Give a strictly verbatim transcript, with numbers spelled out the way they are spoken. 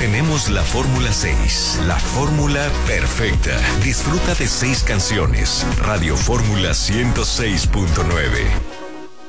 Tenemos la Fórmula seis, la fórmula perfecta. Disfruta de seis canciones. Radio Fórmula ciento seis punto nueve.